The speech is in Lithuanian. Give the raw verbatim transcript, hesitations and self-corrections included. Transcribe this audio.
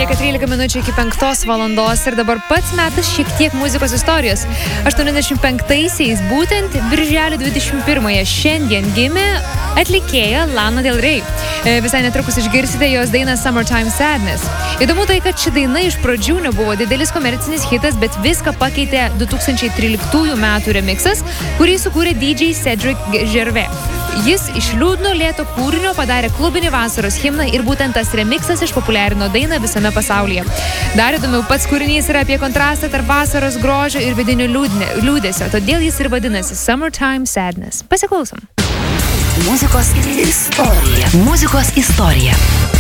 Lieka trylika minučių iki penktos valandos ir dabar pats metas šiek tiek muzikos istorijos. aštuoniasdešimt penktaisiais, būtent birželio dvidešimt pirmąją šiandien gimė atlikėja Lana Del Rey. Visai netrukus išgirsite jos dainą Summertime Sadness. Įdomu tai, kad ši daina iš pradžių nebuvo didelis komercinis hitas, bet viską pakeitė du tūkstančiai tryliktųjų metų remixas, kurį sukūrė D J Cedric Gervais. Jis iš liūdno lėto kūrinio padarė klubinį vasaros himną ir būtent tas remixas išpopuliarino dainą visame pasaulyje. Dar įdomiau, pats kūrinys yra apie kontrastą tarp vasaros grožio ir vidinio liūdesio, todėl jis ir vadinasi Summertime Sadness. Pasiklausom. Muzikos istorija. Muzikos istorija.